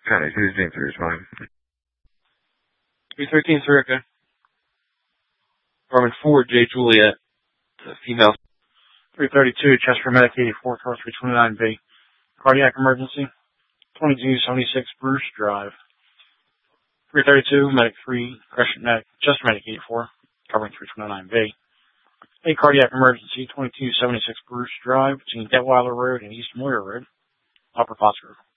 County, who's being through responding? 313 Sirica. Department 4, J. Juliet. Female. 332, Chester Medic 84, car 329B. Cardiac emergency. 2276 Bruce Drive. 332, Medic 3, Crescent Medic, Chester Medic 84, covering 329B. A cardiac emergency, 2276 Bruce Drive, between Detweiler Road and East Moyer Road. Upper Foster.